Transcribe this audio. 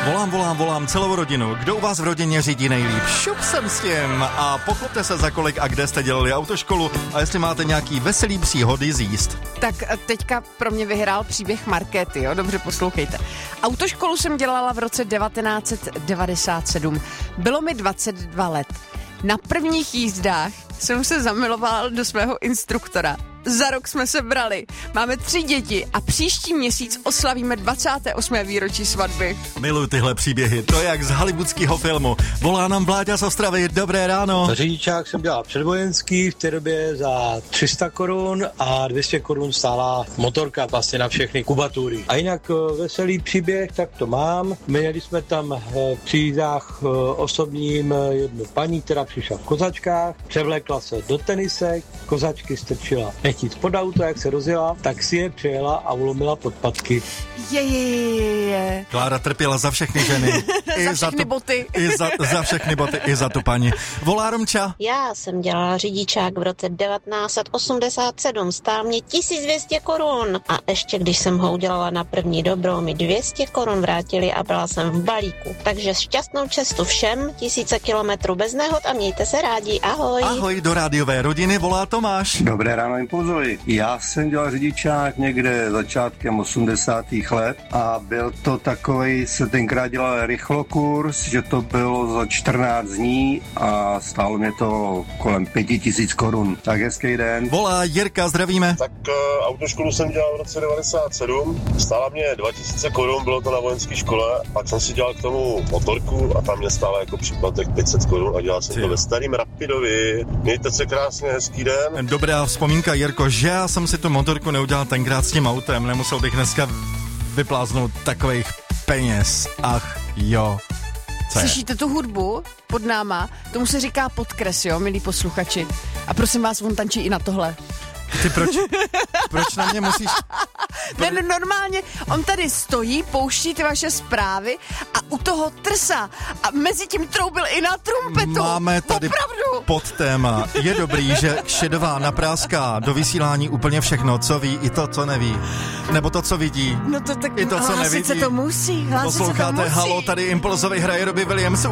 Volám celou rodinu. Kdo u vás v rodině řídí nejlíp? Šup jsem s tím. A pochopte se, za kolik a kde jste dělali autoškolu a jestli máte nějaký veselý příhody zjíst. Tak teďka pro mě vyhrál příběh Markéty, jo? Dobře poslouchejte. Autoškolu jsem dělala v roce 1997. Bylo mi 22 let. Na prvních jízdách jsem se zamilovala do svého instruktora. Za rok jsme se brali. Máme 3 děti a příští měsíc oslavíme 28. výročí svatby. Miluji tyhle příběhy, to je jak z hollywoodského filmu. Volá nám Vláďa z Ostravy, dobré ráno. Řidičák jsem dělal předvojenský, v té době za 300 korun a 200 korun stála motorka vlastně na všechny kubatury. A jinak veselý příběh, tak to mám. Měli jsme tam při jízdách osobním jednu paní, která přišla v kozačkách, převlékla se do tenisek, kozačky strčila nechtíc pod auto, jak se rozjela, tak si je přejela a ulomila podpatky. Je. Klára trpěla za všechny ženy. Za všechny boty. Za všechny boty, i za tu paní. Volá Romča. Já jsem dělala řidičák v roce 1987, stál mě 1200 korun. A ještě když jsem ho udělala na první dobro, mi 200 korun vrátili a byla jsem v balíku. Takže šťastnou cestu všem, 1000 kilometrů bez nehod a mějte se rádi. Ahoj. Ahoj, do rádiové rodiny volá Tomáš. Dobré ráno, Impulzovi. Já jsem dělal řidičák někde začátkem 80. let a byl to takovej, se tenkrát dělal rychlokurs, že to bylo za 14 dní a stálo mě to kolem 5000 korun. Tak hezký den. Volá Jirka, zdravíme. Tak autoškolu jsem dělal v roce 97, stála mě 2000 korun, bylo to na vojenské škole, pak jsem si dělal k tomu motorku a tam mě stála jako příplatek 500 korun a dělal jsem to ve starým Rapidovi. Mějte se krásně, hezký den. Dobrá vzpomínka, Jirko, že já jsem si tu motorku neudělal tenkrát s tím autem, nemusel bych dneska vypláznout takových peněz. Ach jo. Slyšíte tu hudbu pod náma? Tomu se říká podkres, jo, milí posluchači. A prosím vás, on tančí i na tohle. Ty proč na mě musíš... Ne, normálně, on tady stojí, pouští ty vaše zprávy a u toho trsá a mezi tím troubil i na trumpetu. Máme tady podtéma. Je dobrý, že Šedová napráská do vysílání úplně všechno, co ví, i to, co neví. Nebo to, co vidí. No to tak i to, co nevidí. Hlásit se to musí. Posloucháte Halo, tady Impulzovi hraje Robbie Williams.